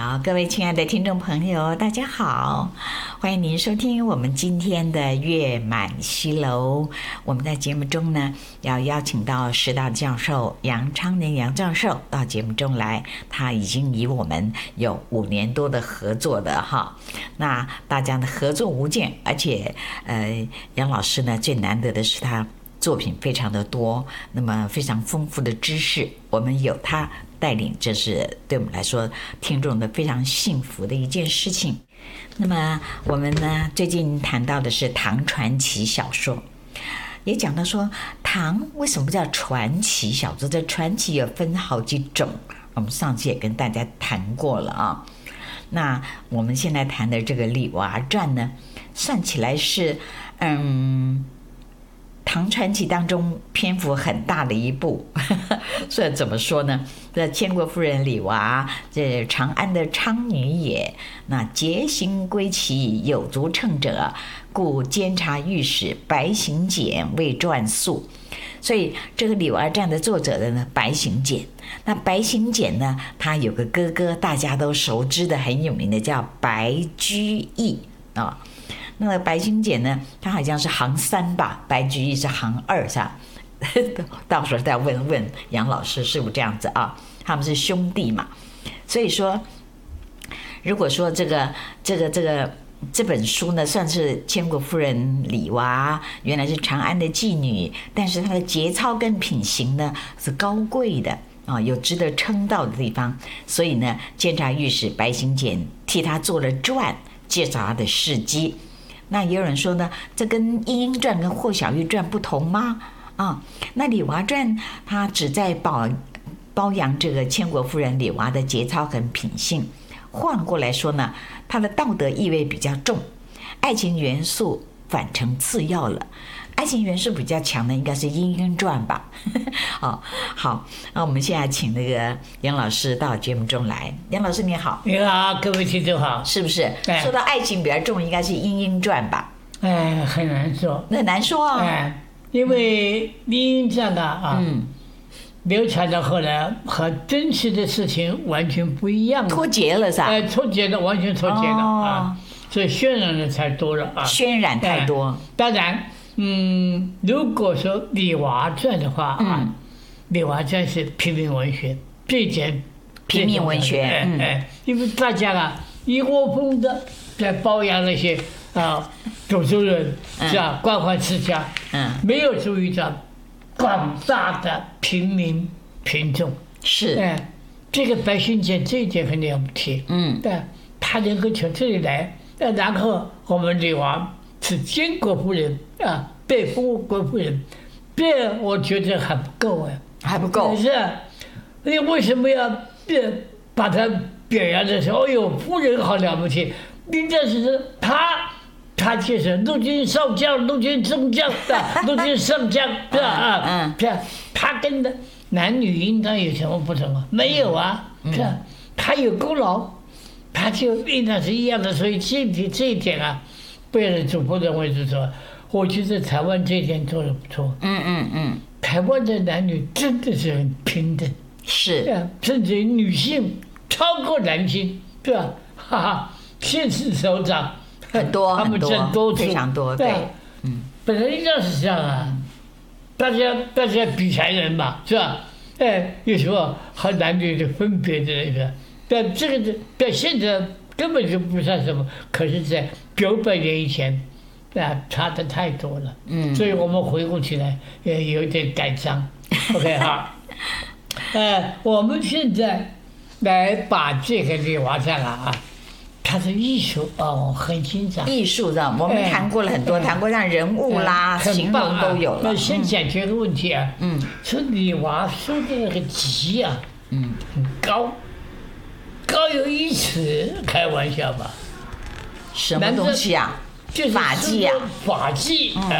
好，各位亲爱的听众朋友，大家好，欢迎您收听我们今天的月满西楼。我们在节目中呢，要邀请到师大教授杨昌年杨教授到节目中来，他已经与我们有5年多的合作的哈。那大家的合作无间，而且杨老师呢，最难得的是他作品非常的多，那么非常丰富的知识，我们有他带领，这是对我们来说听众的非常幸福的一件事情。那么我们呢，最近谈到的是唐传奇小说，也讲到说唐为什么叫传奇小说，这传奇也分好几种，我们上次也跟大家谈过了啊。那我们现在谈的这个《李娃传》呢，算起来是唐传奇当中篇幅很大的一部，所以怎么说呢？这千国夫人李娃，这长安的昌女也。那节行归期，有足称者，故监察御史白行简为传述。所以这个《李娃传》的作者的呢，白行简。那白行简呢，他有个哥哥，大家都熟知的很有名的叫白居易啊。那个白行简呢，他好像是行3吧，白居易是行2，是吧？到时候再问问杨老师是不是这样子啊？他们是兄弟嘛，所以说，如果说这本书呢，算是千国夫人李娃原来是长安的妓女，但是她的节操跟品行呢是高贵的啊，有值得称道的地方，所以呢，监察御史白行简替他做了传，介绍他的事迹。那也有人说呢，这跟《莺莺传》跟《霍小玉传》不同吗？啊，那《李娃传》它只在褒扬这个千国夫人李娃的节操跟品性，换过来说呢，它的道德意味比较重，爱情元素反成次要了。爱情元素比较强的应该是《莺莺传》吧。好，那我们现在请那个杨老师到节目中来。杨老师你好。 你好，各位听众好。 是不是？说到爱情比较重，应该是《莺莺传》吧？ 很难说。 很难说啊。 因为《莺莺传》流传到后来和真实的事情完全不一样了， 脱节了是吧？ 脱节了，完全脱节了啊，所以渲染的太多了啊。 渲染太多。 当然。如果说《李娃传》的话《李娃传》是平民文学，最简平民文学， 因为大家一窝蜂的在褒扬那些读书人是吧，官宦世家，没有注意到广大的平民群众是， 这个白行简这一点很了不起，他能够从这里来，然后我们李娃是监国夫人被封为国夫人，这我觉得还不够还不够。 是，你为什么要把她表扬的时候，哎呦，夫人好了不起？你这是他就是陆军少将、陆军中将陆军上将，是吧？是吧？他跟男女应当有什么不同啊？没有啊，是吧？他有功劳，他就应当是一样的。所以这一点被人主播认为是说，我觉得台湾这一点做得不错。台湾的男女真的是很平等， 是， 甚至女性超过男性，是吧？哈哈，县市首长很多， 他们占多数， 非常多，对。 本来应该是这样啊，大家比才人嘛，是吧？有什么和男女的分别的那个？但这个在现在根本就不算什么，可是在900年以前，差的太多了。所以我们回顾起来也有点感伤。OK 哈，我们现在来把这个《李娃传》它的艺术我很欣赏。 艺术的，我们谈过了很多，谈过像人物啦、形容都有了。 那先解决个问题说李娃说的那个级很高有1尺，开玩笑吧？ 什么东西啊？ 就是法纪啊， 法纪